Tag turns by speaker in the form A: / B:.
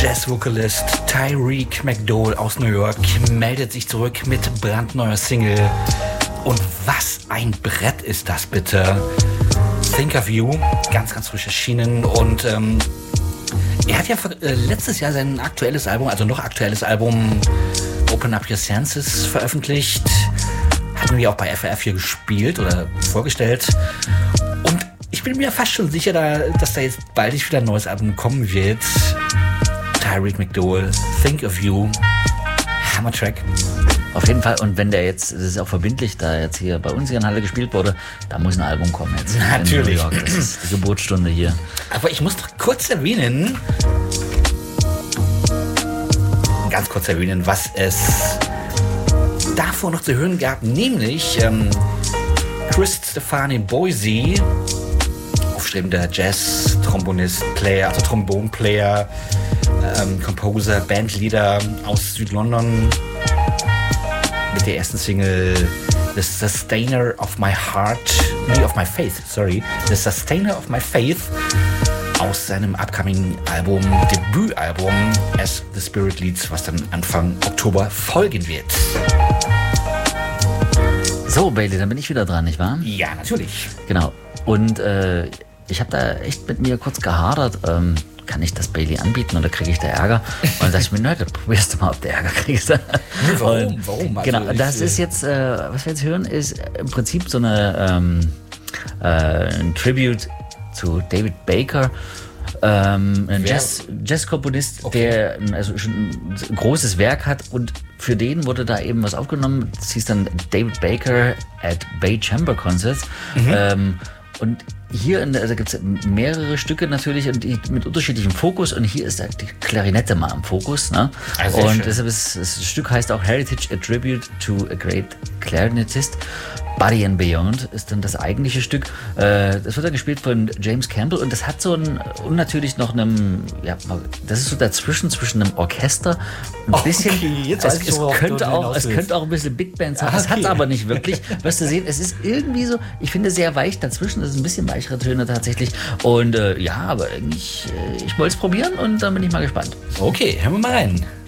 A: Jazz-Vocalist Tyreek McDowell aus New York meldet sich zurück mit brandneuer Single. Und was ein Brett ist das bitte. Think of You, ganz, ganz frisch erschienen. Und er hat ja letztes Jahr sein aktuelles Album, also noch aktuelles Album Open Up Your Senses veröffentlicht. Hatten wir auch bei FRF hier gespielt oder vorgestellt. Und ich bin mir fast schon sicher, dass da jetzt bald wieder ein neues Album kommen wird. Tyreek McDowell, Think of You, Hammer-Track.
B: Auf jeden Fall. Und wenn der jetzt, das ist auch verbindlich, da jetzt hier bei uns hier in Halle gespielt wurde, da muss ein Album kommen jetzt.
A: Natürlich.
B: In New York. Das ist die Geburtsstunde hier.
A: Aber ich muss doch kurz erwähnen, ganz kurz erwähnen, was es davor noch zu hören gab, nämlich Chris Stefani Boise, aufstrebender Jazz-Trombonist, Player, also Trombon-Player, Composer, Bandleader aus Südlondon, mit der ersten Single The Sustainer of My Faith aus seinem upcoming Album, Debütalbum As the Spirit Leads, was dann Anfang Oktober folgen wird.
B: So, Bailey, dann bin ich wieder dran, nicht wahr?
A: Ja, natürlich.
B: Genau. Und ich habe da echt mit mir kurz gehadert. Kann ich das Bailey anbieten oder kriege ich da Ärger? Und dann dachte ich mir, na gut, probierst du mal, ob du Ärger kriegst.
A: Warum? Also
B: genau, das ist jetzt, was wir jetzt hören, ist im Prinzip so ein Tribute zu David Baker, ein Jazz-Komponist, der also schon ein großes Werk hat, und für den wurde da eben was aufgenommen. Das hieß dann David Baker at Bay Chamber Concerts. Und hier also gibt es mehrere Stücke natürlich und mit unterschiedlichem Fokus, und hier ist halt die Klarinette mal im Fokus. Ne?
A: Also
B: und deshalb das Stück heißt auch Heritage, a Tribute to a Great Clarinetist. Body and Beyond ist dann das eigentliche Stück. Das wird dann gespielt von James Campbell, und das hat so und natürlich noch das ist so dazwischen, zwischen einem Orchester, ein bisschen,
A: jetzt
B: es könnte auch ein bisschen Big Band sein, das hat es aber nicht wirklich. Wirst du sehen, es ist irgendwie so, ich finde, sehr weich dazwischen, das ist ein bisschen weichere Töne tatsächlich, und aber eigentlich, ich wollte es probieren, und dann bin ich mal gespannt.
A: Okay, hören wir mal rein.